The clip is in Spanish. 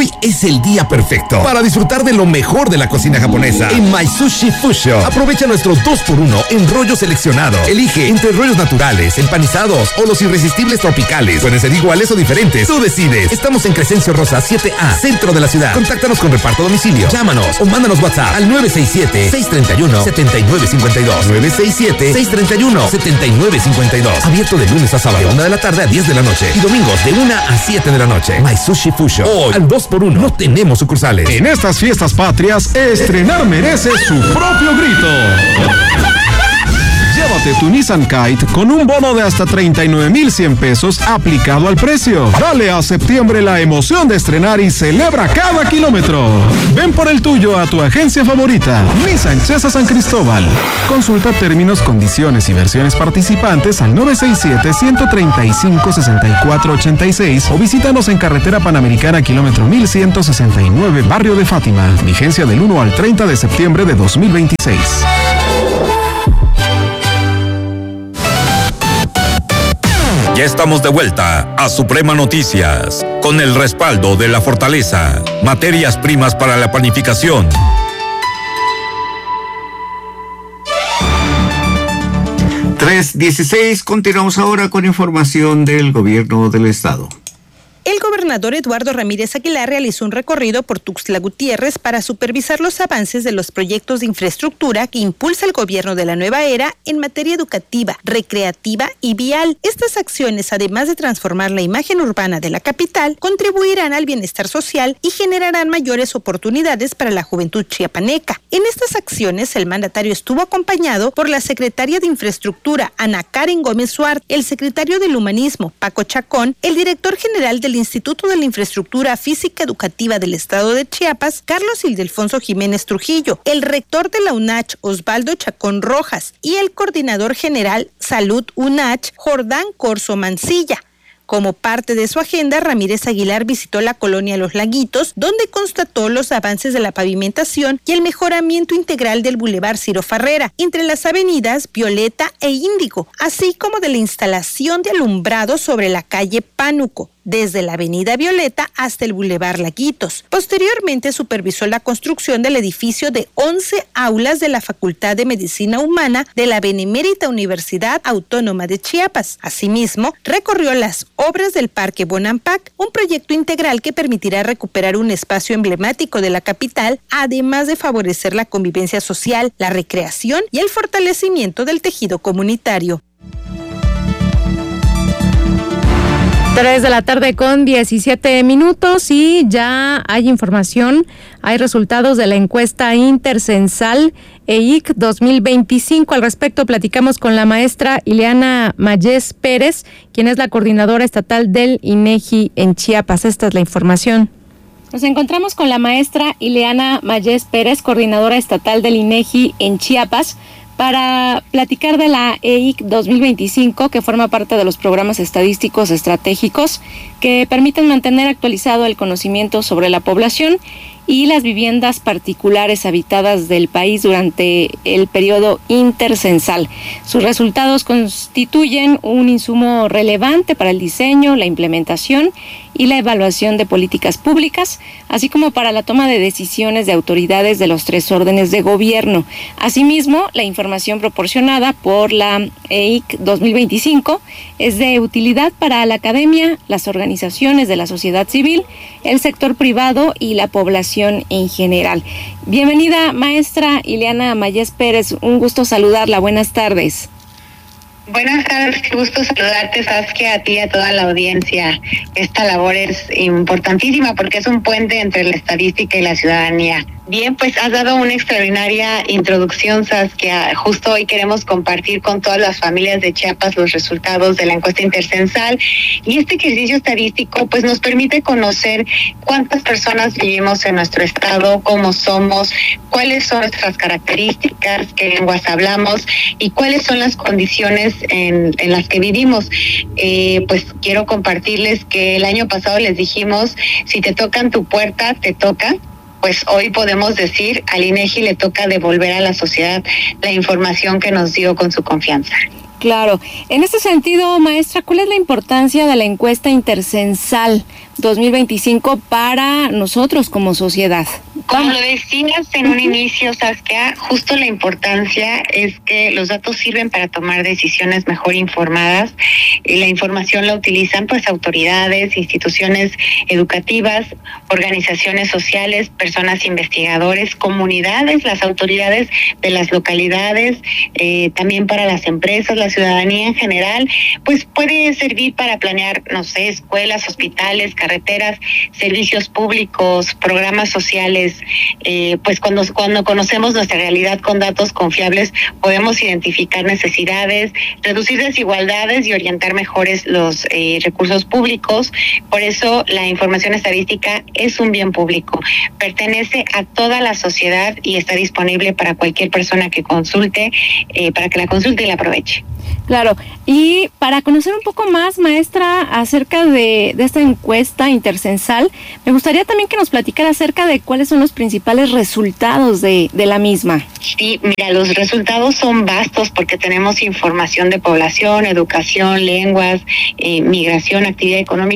Hoy es el día perfecto para disfrutar de lo mejor de la cocina japonesa en My Sushi Fusho. Aprovecha nuestro 2x1 en rollo seleccionado. Elige entre rollos naturales, empanizados o los irresistibles tropicales. Pueden ser iguales o diferentes. Tú decides. Estamos en Crescencio Rosa 7A, centro de la ciudad. Contáctanos con reparto a domicilio. Llámanos o mándanos WhatsApp al 967-631-7952. 967-631-7952. Abierto de lunes a sábado, de 1 de la tarde a 10 de la noche. Y domingos de 1 a 7 de la noche. My Sushi Fusho. Hoy, al 2x1, no tenemos sucursales. En estas fiestas patrias, estrenar merece su propio grito. Llévate tu Nissan Kite con un bono de hasta 39,100 pesos aplicado al precio. Dale a septiembre la emoción de estrenar y celebra cada kilómetro. Ven por el tuyo a tu agencia favorita, Nissan Chesa San Cristóbal. Consulta términos, condiciones y versiones participantes al 967-135-6486 o visítanos en Carretera Panamericana, kilómetro 1169, Barrio de Fátima. Vigencia del 1 al 30 de septiembre de 2026. Ya estamos de vuelta a Suprema Noticias, con el respaldo de La Fortaleza, materias primas para la panificación. 3:16, continuamos ahora con información del gobierno del estado. El gobernador Eduardo Ramírez Aguilar realizó un recorrido por Tuxtla Gutiérrez para supervisar los avances de los proyectos de infraestructura que impulsa el gobierno de la nueva era en materia educativa, recreativa y vial. Estas acciones, además de transformar la imagen urbana de la capital, contribuirán al bienestar social y generarán mayores oportunidades para la juventud chiapaneca. En estas acciones, el mandatario estuvo acompañado por la secretaria de Infraestructura, Ana Karen Gómez Suárez, el secretario del Humanismo, Paco Chacón, el director general del Instituto de la Infraestructura Física Educativa del Estado de Chiapas, Carlos Ildefonso Jiménez Trujillo, el rector de la UNACH, Osvaldo Chacón Rojas, y el coordinador general Salud UNACH, Jordán Corso Mancilla. Como parte de su agenda, Ramírez Aguilar visitó la colonia Los Laguitos, donde constató los avances de la pavimentación y el mejoramiento integral del Boulevard Ciro Farrera, entre las avenidas Violeta e Índigo, así como de la instalación de alumbrado sobre la calle Pánuco, desde la avenida Violeta hasta el Boulevard Laguitos. Posteriormente supervisó la construcción del edificio de 11 aulas de la Facultad de Medicina Humana de la Benemérita Universidad Autónoma de Chiapas. Asimismo, recorrió las obras del Parque Bonampak, un proyecto integral que permitirá recuperar un espacio emblemático de la capital, además de favorecer la convivencia social, la recreación y el fortalecimiento del tejido comunitario. 3 de la tarde con 17 minutos y ya hay información, hay resultados de la encuesta intercensal EIC 2025. Al respecto platicamos con la maestra Ileana Mayés Pérez, quien es la coordinadora estatal del INEGI en Chiapas. Esta es la información. Nos encontramos con la maestra Ileana Mayés Pérez, coordinadora estatal del INEGI en Chiapas, para platicar de la EIC 2025, que forma parte de los programas estadísticos estratégicos que permiten mantener actualizado el conocimiento sobre la población y las viviendas particulares habitadas del país durante el periodo intercensal. Sus resultados constituyen un insumo relevante para el diseño, la implementación y la evaluación de políticas públicas, así como para la toma de decisiones de autoridades de los 3 órdenes de gobierno. Asimismo, la información proporcionada por la EIC 2025 es de utilidad para la academia, las organizaciones de la sociedad civil, el sector privado y la población en general. Bienvenida, maestra Ileana Mayés Pérez, un gusto saludarla. Buenas tardes. Buenas tardes, qué gusto saludarte, Saskia, a ti y a toda la audiencia. Esta labor es importantísima porque es un puente entre la estadística y la ciudadanía. Bien, pues has dado una extraordinaria introducción, Saskia. Justo hoy queremos compartir con todas las familias de Chiapas los resultados de la encuesta intercensal, y este ejercicio estadístico pues nos permite conocer cuántas personas vivimos en nuestro estado, cómo somos, cuáles son nuestras características, qué lenguas hablamos y cuáles son las condiciones en las que vivimos. Pues quiero compartirles que el año pasado les dijimos, si te tocan tu puerta, te toca. Pues hoy podemos decir, al INEGI le toca devolver a la sociedad la información que nos dio con su confianza. Claro. En este sentido, maestra, ¿cuál es la importancia de la encuesta intercensal 2025 para nosotros como sociedad? Como lo decías en un inicio, Saskia, justo la importancia es que los datos sirven para tomar decisiones mejor informadas y la información la utilizan pues autoridades, instituciones educativas, organizaciones sociales, personas investigadores, comunidades, las autoridades de las localidades, también para las empresas, la ciudadanía en general, pues puede servir para planear, no sé, escuelas, hospitales, carreteras, servicios públicos, programas sociales. Pues cuando conocemos nuestra realidad con datos confiables, podemos identificar necesidades, reducir desigualdades y orientar mejores los recursos públicos. Por eso la información estadística es un bien público, pertenece a toda la sociedad y está disponible para cualquier persona que consulte, para que la consulte y la aproveche. Claro, y para conocer un poco más, maestra, acerca de esta encuesta intercensal, me gustaría también que nos platicara acerca de cuáles son los principales resultados de la misma. Sí, mira, los resultados son vastos porque tenemos información de población, educación, lenguas, migración, actividad económica.